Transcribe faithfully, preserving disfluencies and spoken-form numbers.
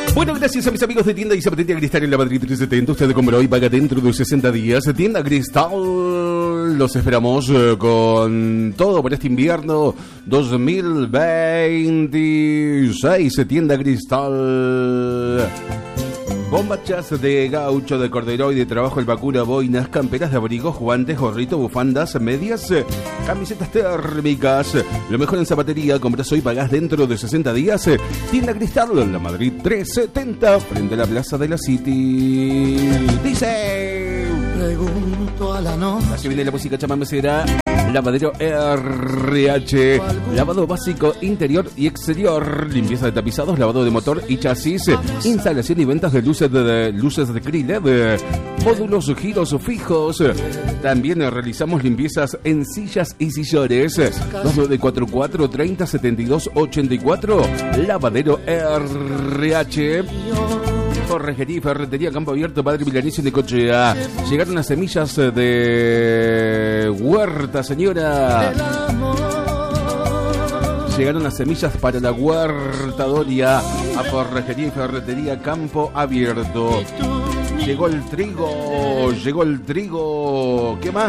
Bueno, gracias a mis amigos de Tienda y Zapatería Cristal en la Madrid trescientos setenta. Usted compra hoy, paga dentro de sesenta días. Tienda Cristal. Los esperamos eh, con todo por este invierno dos mil veintiséis. Tienda Cristal. Bombachas de gaucho, de cordero y de trabajo, el vacuna, boinas, camperas de abrigo, guantes, gorrito, bufandas, medias, camisetas térmicas. Lo mejor en zapatería, compras hoy, pagás dentro de sesenta días. Tienda Cristal, en la Madrid trescientos setenta, frente a la Plaza de la City. Dice... Pregunto a la noche. Así viene la música chamamecera. Lavadero R H, lavado básico interior y exterior, limpieza de tapizados, lavado de motor y chasis, instalación y ventas de luces de, de luces de L E D, módulos, giros fijos. También realizamos limpiezas en sillas y sillones. dos nueve cuatro cuatro, treinta, setenta y dos, ochenta y cuatro. Lavadero R H. Forrejería y ferretería Campo Abierto, Padre Milanicio de Cochea. Llegaron las semillas de huerta, señora. Llegaron las semillas para la huerta, Doria. A Forrejería y Ferretería Campo Abierto. Llegó el trigo, llegó el trigo. ¿Qué más?